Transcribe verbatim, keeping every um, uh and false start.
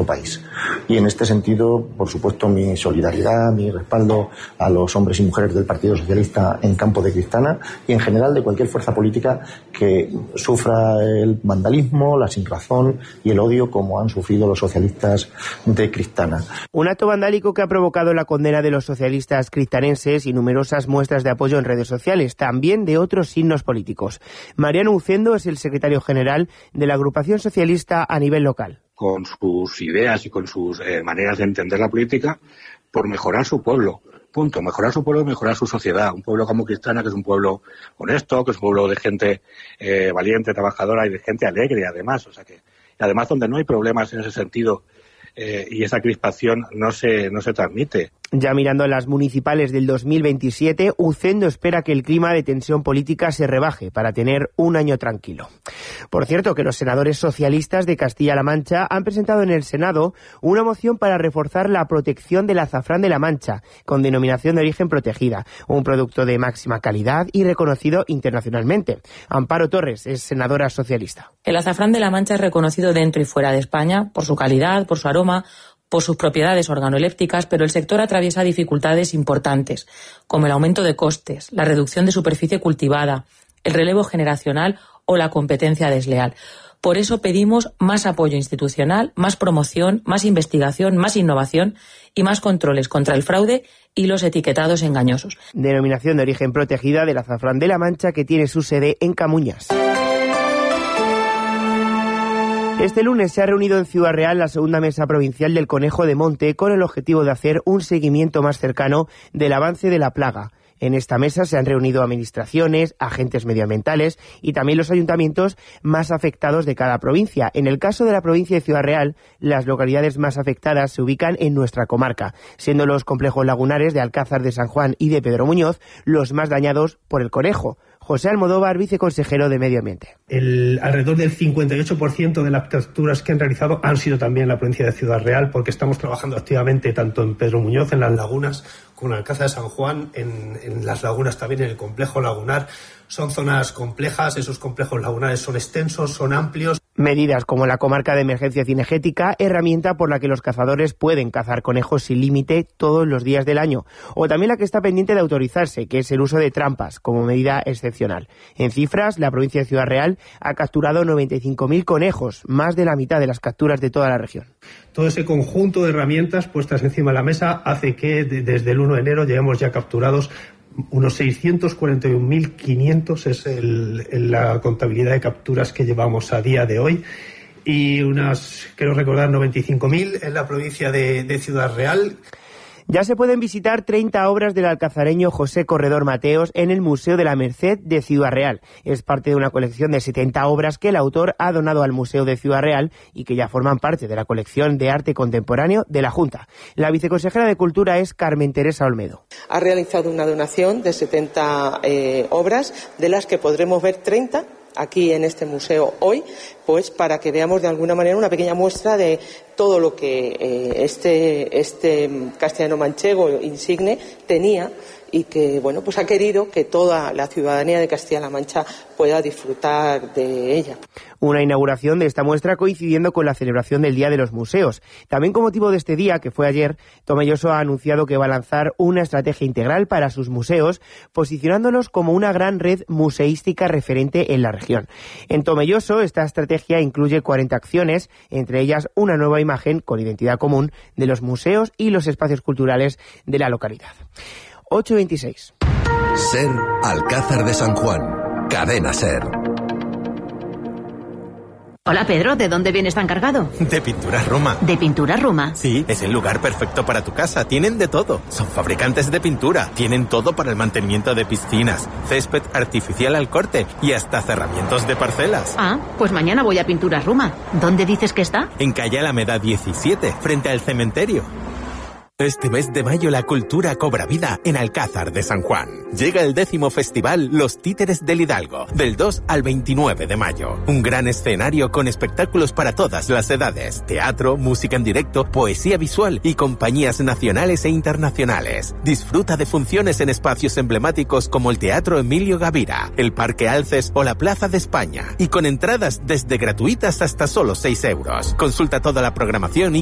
nuestro país. Y en este sentido, por supuesto, mi solidaridad, mi respaldo a los hombres y mujeres del Partido Socialista en Campo de Cristana y en general de cualquier fuerza política que sufra el vandalismo, la sinrazón y el odio como han sufrido los socialistas de Cristana. Un acto vandálico que ha provocado la condena de los socialistas cristanenses y numerosas muestras de apoyo en redes sociales, también de otros signos políticos. Mariano Ucendo es el secretario general de la agrupación socialista a nivel local. Con sus ideas y con sus eh, maneras de entender la política, por mejorar su pueblo. Punto. Mejorar su pueblo y mejorar su sociedad. Un pueblo como Cristana, que es un pueblo honesto, que es un pueblo de gente eh, valiente, trabajadora y de gente alegre, además. O sea que, además, donde no hay problemas en ese sentido eh, y esa crispación no se, no se transmite. Ya mirando a las municipales del dos mil veintisiete, Ucendo espera que el clima de tensión política se rebaje para tener un año tranquilo. Por cierto, que los senadores socialistas de Castilla-La Mancha han presentado en el Senado una moción para reforzar la protección del azafrán de La Mancha, con denominación de origen protegida, un producto de máxima calidad y reconocido internacionalmente. Amparo Torres es senadora socialista. El azafrán de La Mancha es reconocido dentro y fuera de España por su calidad, por su aroma, por sus propiedades organolépticas, pero el sector atraviesa dificultades importantes, como el aumento de costes, la reducción de superficie cultivada, el relevo generacional o la competencia desleal. Por eso pedimos más apoyo institucional, más promoción, más investigación, más innovación y más controles contra el fraude y los etiquetados engañosos. Denominación de origen protegida del azafrán de La Mancha, que tiene su sede en Camuñas. Este lunes se ha reunido en Ciudad Real la segunda mesa provincial del conejo de monte con el objetivo de hacer un seguimiento más cercano del avance de la plaga. En esta mesa se han reunido administraciones, agentes medioambientales y también los ayuntamientos más afectados de cada provincia. En el caso de la provincia de Ciudad Real, las localidades más afectadas se ubican en nuestra comarca, siendo los complejos lagunares de Alcázar de San Juan y de Pedro Muñoz los más dañados por el conejo. José Almodóvar, viceconsejero de Medio Ambiente. El, alrededor del cincuenta y ocho por ciento de las capturas que han realizado han sido también en la provincia de Ciudad Real, porque estamos trabajando activamente tanto en Pedro Muñoz, en las lagunas, como en Alcázar de San Juan, en, en las lagunas también, en el complejo lagunar. Son zonas complejas, esos complejos lagunares son extensos, son amplios. Medidas como la comarca de emergencia cinegética, herramienta por la que los cazadores pueden cazar conejos sin límite todos los días del año. O también la que está pendiente de autorizarse, que es el uso de trampas como medida excepcional. En cifras, la provincia de Ciudad Real ha capturado noventa y cinco mil conejos, más de la mitad de las capturas de toda la región. Todo ese conjunto de herramientas puestas encima de la mesa hace que de, desde el uno de enero lleguemos ya capturados unos seiscientos cuarenta y un mil quinientos, es el, la contabilidad de capturas que llevamos a día de hoy, y unas, quiero recordar, noventa y cinco mil en la provincia de, de Ciudad Real. Ya se pueden visitar treinta obras del alcazareño José Corredor Mateos en el Museo de la Merced de Ciudad Real. Es parte de una colección de setenta obras que el autor ha donado al Museo de Ciudad Real y que ya forman parte de la colección de arte contemporáneo de la Junta. La viceconsejera de Cultura es Carmen Teresa Olmedo. Ha realizado una donación de setenta eh, obras, de las que podremos ver treinta aquí en este museo hoy, pues para que veamos de alguna manera una pequeña muestra de todo lo que eh, este, este castellano manchego insigne tenía y que, bueno, pues ha querido que toda la ciudadanía de Castilla-La Mancha pueda disfrutar de ella. Una inauguración de esta muestra coincidiendo con la celebración del Día de los Museos. También con motivo de este día, que fue ayer, Tomelloso ha anunciado que va a lanzar una estrategia integral para sus museos, posicionándolos como una gran red museística referente en la región. En Tomelloso, esta estrategia incluye cuarenta acciones, entre ellas una nueva imagen con identidad común de los museos y los espacios culturales de la localidad. ocho veintiséis. Ser Alcázar de San Juan. Cadena Ser. Hola Pedro, ¿de dónde vienes tan cargado? De Pinturas Roma. ¿De Pinturas Roma? Sí, es el lugar perfecto para tu casa. Tienen de todo. Son fabricantes de pintura. Tienen todo para el mantenimiento de piscinas, césped artificial al corte y hasta cerramientos de parcelas. Ah, pues mañana voy a Pinturas Roma. ¿Dónde dices que está? En calle Alameda diecisiete, frente al cementerio. Este mes de mayo la cultura cobra vida en Alcázar de San Juan. Llega el décimo festival Los Títeres del Hidalgo, del dos al veintinueve de mayo. Un gran escenario con espectáculos para todas las edades, teatro, música en directo, poesía visual y compañías nacionales e internacionales. Disfruta de funciones en espacios emblemáticos como el Teatro Emilio Gavira, el Parque Alces o la Plaza de España. Y con entradas desde gratuitas hasta solo seis euros. Consulta toda la programación y